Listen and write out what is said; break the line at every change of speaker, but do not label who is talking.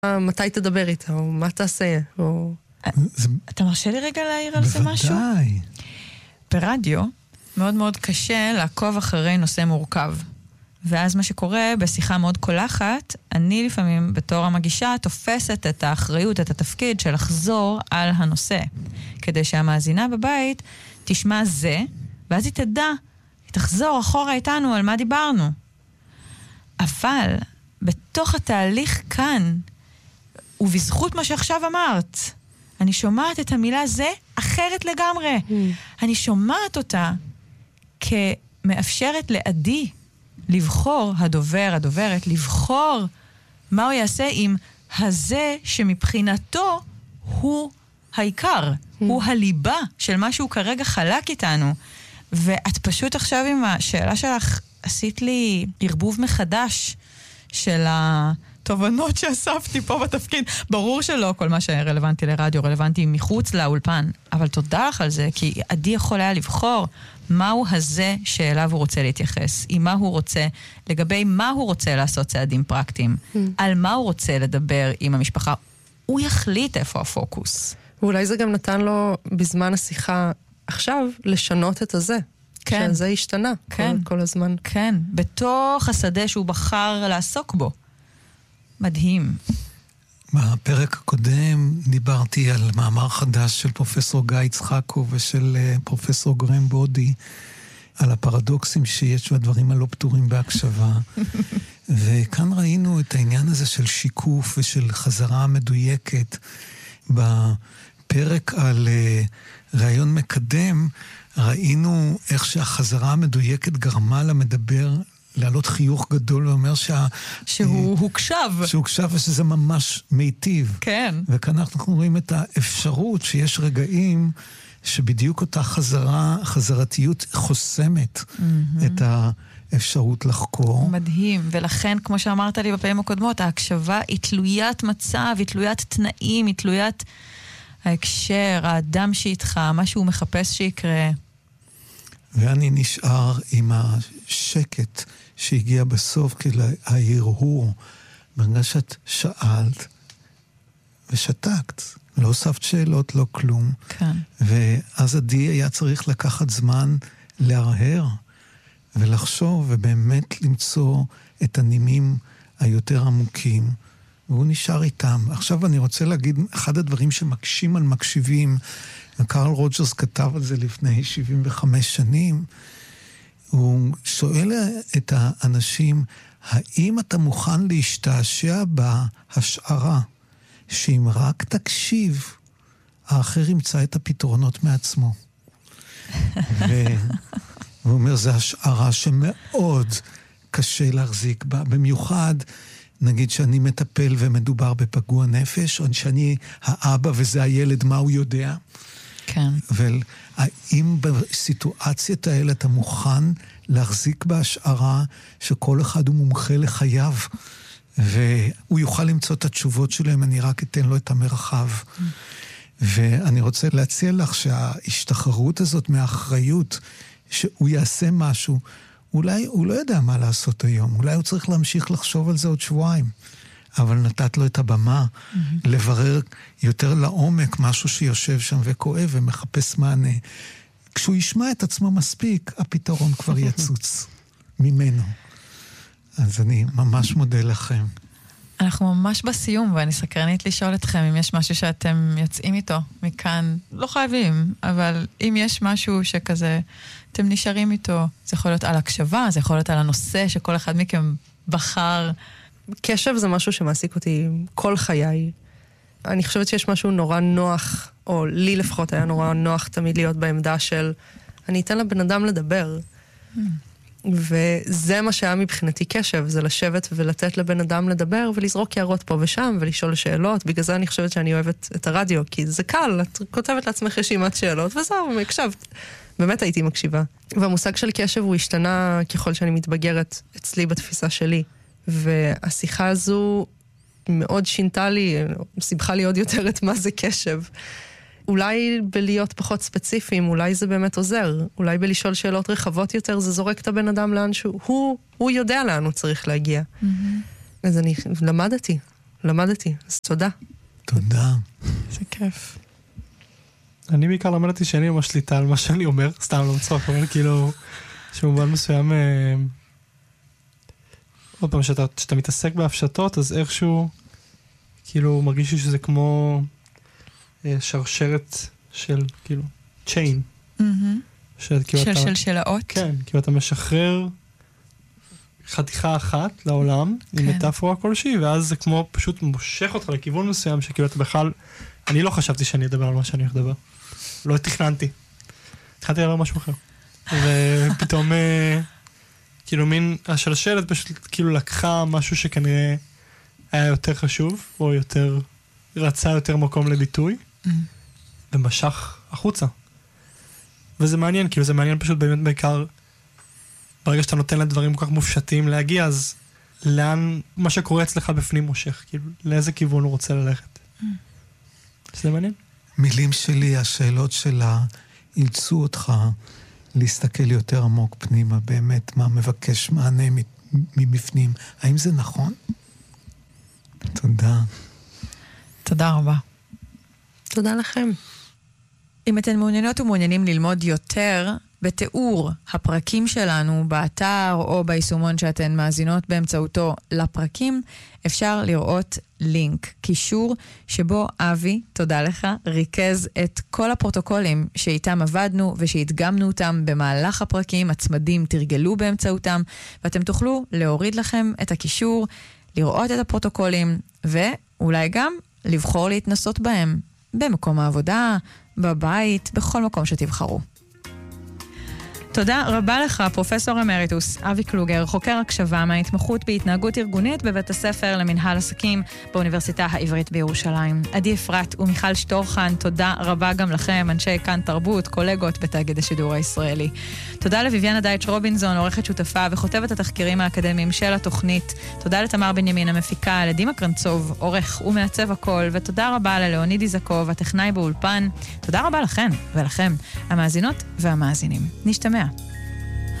מתי תדבר איתה, או מה תעשה, או...
אתה מרשה לי רגע להעיר על זה משהו?
בוודאי.
ברדיו מאוד מאוד קשה לעקוב אחרי נושא מורכב. ואז מה שקורה בשיחה מאוד קולחת, אני לפעמים בתור המגישה תופסת את האחריות, את התפקיד של לחזור על הנושא. כדי שהמאזינה בבית תשמע זה, ואז היא תדע, היא תחזור אחורה איתנו על מה דיברנו. אבל בתוך התהליך כאן, ובזכות מה שעכשיו אמרת, אני שומעת את המילה זה אחרת לגמרי. אני שומעת אותה כמאפשרת לעדי לבחור, הדובר, הדוברת, לבחור מה הוא יעשה עם הזה שמבחינתו הוא העיקר, הוא הליבה של מה שהוא כרגע חלק איתנו. ואת פשוט עכשיו עם השאלה שלך עשית לי ערבוב מחדש של התובנות שאספתי פה בתפקיד. ברור שלא כל מה שרלוונטי לרדיו, רלוונטי מחוץ לאולפן, אבל תודה לך על זה, כי עדי יכול היה לבחור מהו הזה שאליו הוא רוצה להתייחס, עם מה הוא רוצה, לגבי מה הוא רוצה לעשות צעדים פרקטיים, על מה הוא רוצה לדבר עם המשפחה. הוא יחליט איפה הפוקוס.
ואולי זה גם נתן לו בזמן השיחה עכשיו לשנות את הזה.
כן.
שזה השתנה כל הזמן.
כן, בתוך השדה שהוא בחר לעסוק בו. מדהים.
בפרק הקודם דיברתי על מאמר חדש של פרופסור גיא יצחקו ושל פרופסור גרם בודי, על הפרדוקסים שיש בדברים הלא פתורים בהקשבה. וכאן ראינו את העניין הזה של שיקוף ושל חזרה מדויקת. בפרק על רעיון מקדם, ראינו איך שהחזרה המדויקת גרמה למדבר לעלות חיוך גדול ואומר
שהוא הוקשב.
שהוא הוקשב ושזה ממש מיטיב.
כן.
וכאן אנחנו רואים את האפשרות שיש רגעים שבדיוק אותה חזרתיות חוסמת את האפשרות לחקור.
מדהים. ולכן, כמו שאמרת לי בפעמים הקודמות, ההקשבה היא תלוית מצב, היא תלוית תנאים, היא תלוית ההקשר, האדם שאיתך, מה שהוא מחפש שיקרה.
ואני נשאר עם השקט שהגיע בסוף, כאילו ההרהור, ברגע שאת שאלת ושתקת, לא הוספת שאלות, לא כלום.
כן.
ואז עדי היה צריך לקחת זמן להרהר ולחשוב ובאמת למצוא את הנימים היותר עמוקים, והוא נשאר איתם. עכשיו אני רוצה להגיד, אחד הדברים שמקשים על מקשיבים, קרל רוג'רס כתב על זה לפני 75 שנים, הוא שואל את האנשים, האם אתה מוכן להשתעשע בהשערה, שאם רק תקשיב, האחר ימצא את הפתרונות מעצמו. והוא אומר, זו השערה שמאוד קשה להחזיק בה, במיוחד נגיד שאני מטפל ומדובר בפגוע נפש, או שאני האבא וזה הילד, מה הוא יודע?
כן.
והאם בסיטואציות האלה אתה מוכן להחזיק בהשערה שכל אחד הוא מומחה לחייו, והוא יוכל למצוא את התשובות שלהם, אני רק אתן לו את המרחב. ואני רוצה להציע לך שההשתחררות הזאת מהאחריות, שהוא יעשה משהו, אולי הוא לא יודע מה לעשות היום, אולי הוא צריך להמשיך לחשוב על זה עוד שבועיים, אבל נתת לו את הבמה לברר יותר לעומק משהו שיושב שם וכואב ומחפש מענה. כשהוא ישמע את עצמו מספיק, הפתרון כבר יצוץ ממנו. אז אני ממש מודה לכם.
אנחנו ממש בסיום, ואני סקרנית לשאול אתכם אם יש משהו שאתם יוצאים איתו מכאן. לא חייבים, אבל אם יש משהו שכזה אתם נשארים איתו, זה יכול להיות על הקשבה, זה יכול להיות על הנושא שכל אחד מכם בחר.
קשב זה משהו שמעסיק אותי כל חיי. אני חושבת שיש משהו נורא נוח, או לי לפחות היה נורא נוח תמיד להיות בעמדה של, אני אתן לבן אדם לדבר. וזה מה שהיה מבחינתי קשב, זה לשבת ולתת לבן אדם לדבר, ולזרוק הערות פה ושם, ולשאול שאלות. בגלל זה אני חושבת שאני אוהבת את הרדיו, כי זה קל, את כותבת לעצמך רשימת שאלות, וזהו, הקשבת. באמת הייתי מקשיבה. והמושג של קשב הוא השתנה ככל שאני מתבגרת אצלי בתפיסה שלי. והשיחה הזו מאוד שינתה לי, סיבכה לי עוד יותר את מה זה קשב. אולי בלהיות פחות ספציפיים, אולי זה באמת עוזר. אולי בלשאול שאלות רחבות יותר, זה זורק את הבן אדם לאן שהוא. הוא יודע לאן הוא צריך להגיע. אז אני למדתי. למדתי, אז תודה.
תודה.
זה כיף.
אני בעיקר למדתי שאין לי ממש שליטה על מה שאני אומר, סתם לא מצליח, אבל כאילו, שמובן מסוים, עוד פעם, שאתה מתעסק בהפשטות, אז איכשהו, כאילו, מרגיש לי שזה כמו שרשרת של, כאילו, צ'יין.
של שלאות?
כן, כאילו אתה משחרר חתיכה אחת לעולם, עם מטאפורה כלשהי, ואז זה כמו פשוט מושך אותך לכיוון מסוים, שכאילו אתה בכלל, אני לא חשבתי שאני אדבר על מה שאני הולך לדבר. לא תכננתי. התחלתי לדבר משהו אחר. ופתאום, כאילו מין, השלשלת פשוט כאילו לקחה משהו שכנראה היה יותר חשוב, או יותר, רצה יותר מקום לביטוי, ומשך החוצה. וזה מעניין, כאילו זה מעניין פשוט באמת בעיקר, ברגע שאתה נותן לדברים כל כך מופשטים להגיע, אז לאן, מה שקורה אצלך בפנים מושך, כאילו, לאיזה כיוון הוא רוצה ללכת. זה מעניין.
מילים שלי, השאלות שלה, אילצו אותך להסתכל יותר עמוק פנימה, באמת, מה מבקש מענה מבפנים. האם זה נכון? תודה.
תודה רבה.
תודה לכם.
אם אתן מעוניינות ומעוניינים ללמוד יותר בתיאור הפרקים שלנו באתר או ביישומון שאתן מאזינות באמצעותו לפרקים, אפשר לראות לינק, קישור שבו אבי, תודה לך, ריכז את כל הפרוטוקולים שאיתם עבדנו ושהתגמנו אותם במהלך הפרקים, הצמדים תרגלו באמצעותם, ואתם תוכלו להוריד לכם את הקישור, לראות את הפרוטוקולים ואולי גם לבחור להתנסות בהם במקום העבודה, בבית, בכל מקום שתבחרו. תודה רבה לך, פרופסור אמריטוס אבי קלוגר, חוקר הקשבה מההתמחות בהתנהגות ארגונית בבית הספר למנהל עסקים באוניברסיטה העברית בירושלים. עדי אפרת ומיכל שטורחן, תודה רבה גם לכם, אנשי כאן תרבות, קולגות בתאגיד השידור הישראלי. תודה לויביאנה דייטש רובינזון, עורכת שותפה וכותבת התחקירים האקדמיים של התוכנית. תודה לתמר בנימין המפיקה, לדימה קרנצוב, עורך ומעצב הכל, ותודה רבה ללאוניד איזקוב, הטכנאי באולפן. תודה רבה לכן ולכם, המאזינות והמאזינים. נשתמע.